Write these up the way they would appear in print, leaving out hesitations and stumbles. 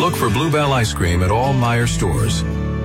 Look for Bluebell ice cream at all Meijer stores.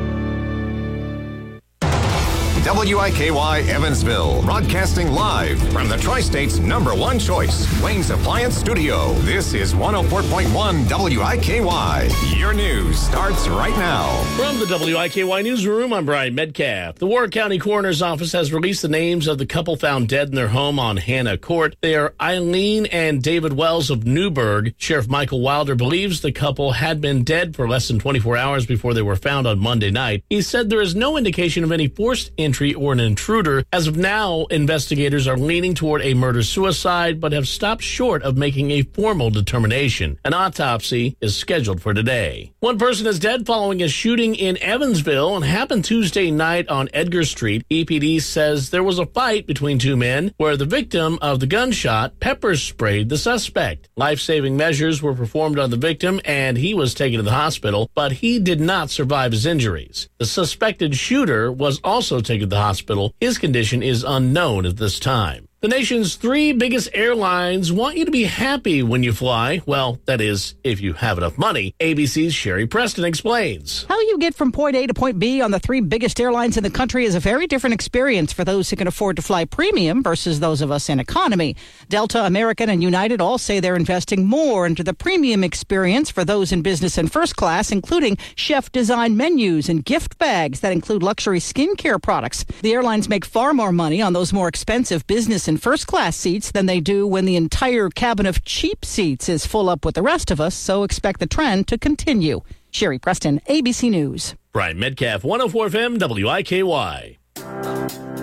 WIKY Evansville, broadcasting live from the Tri-State's #1 choice, Wayne's Appliance Studio. This is 104.1 WIKY. Your news starts right now. From the WIKY Newsroom, I'm Brian Metcalf. The Warwick County Coroner's Office has released the names of the couple found dead in their home on Hannah Court. They are Eileen and David Wells of Newburgh. Sheriff Michael Wilder believes the couple had been dead for less than 24 hours before they were found on Monday night. He said there is no indication of any forced entry or an intruder. As of now, investigators are leaning toward a murder-suicide, but have stopped short of making a formal determination. An autopsy is scheduled for today. One person is dead following a shooting in Evansville and happened Tuesday night on Edgar Street. EPD says there was a fight between two men where the victim of the gunshot pepper sprayed the suspect. Life-saving measures were performed on the victim and he was taken to the hospital, but he did not survive his injuries. The suspected shooter was also taken to the hospital. His condition is unknown at this time. The nation's 3 biggest airlines want you to be happy when you fly. Well, that is, if you have enough money. ABC's Sherry Preston explains. How you get from point A to point B on the 3 biggest airlines in the country is a very different experience for those who can afford to fly premium versus those of us in economy. Delta, American, and United all say they're investing more into the premium experience for those in business and first class, including chef-designed menus and gift bags that include luxury skincare products. The airlines make far more money on those more expensive business and first-class seats than they do when the entire cabin of cheap seats is full up with the rest of us, so expect the trend to continue. Sherry Preston, ABC News. Brian Metcalf, 104 FM, WIKY.